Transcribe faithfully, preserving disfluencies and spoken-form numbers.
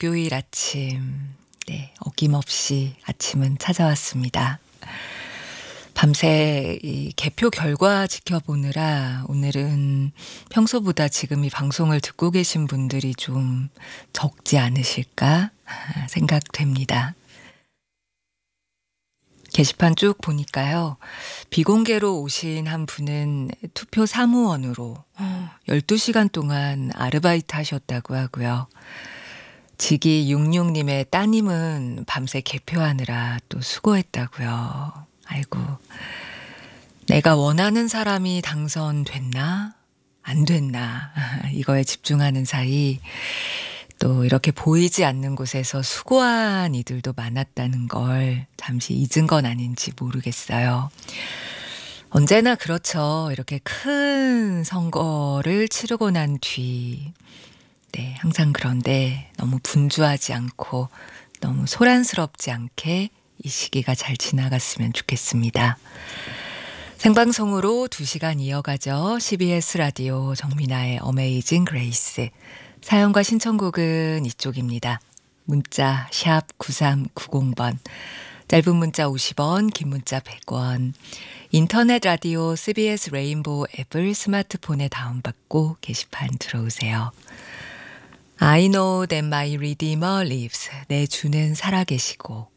목요일 아침, 네, 어김없이 아침은 찾아왔습니다. 밤새 이 개표 결과 지켜보느라 오늘은 평소보다 지금 이 방송을 듣고 계신 분들이 좀 적지 않으실까 생각됩니다. 게시판 쭉 보니까요. 비공개로 오신 한 분은 투표 사무원으로 열두 시간 동안 아르바이트 하셨다고 하고요. 지기육육님의 따님은 밤새 개표하느라 또 수고했다고요. 아이고, 내가 원하는 사람이 당선됐나? 안 됐나? 이거에 집중하는 사이 또 이렇게 보이지 않는 곳에서 수고한 이들도 많았다는 걸 잠시 잊은 건 아닌지 모르겠어요. 언제나 그렇죠. 이렇게 큰 선거를 치르고 난 뒤, 네, 항상 그런데 너무 분주하지 않고 너무 소란스럽지 않게 이 시기가 잘 지나갔으면 좋겠습니다. 생방송으로 두 시간 이어가죠. 씨비에스 라디오 정민아의 어메이징 그레이스. 사연과 신청곡은 이쪽입니다. 문자 샵 구삼구공번, 짧은 문자 오십 원, 긴 문자 백 원, 인터넷 라디오 씨비에스 레인보우 앱을 스마트폰에 다운받고 게시판 들어오세요. I know that my Redeemer lives. 내 주는 살아계시고